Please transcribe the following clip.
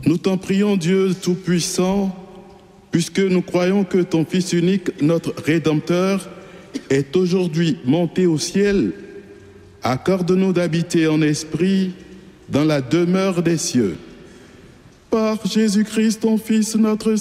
Nous t'en prions, Dieu Tout-Puissant, puisque nous croyons que ton Fils unique, notre Rédempteur, est aujourd'hui monté au ciel. Accorde-nous d'habiter en esprit dans la demeure des cieux. Par Jésus-Christ, ton Fils, notre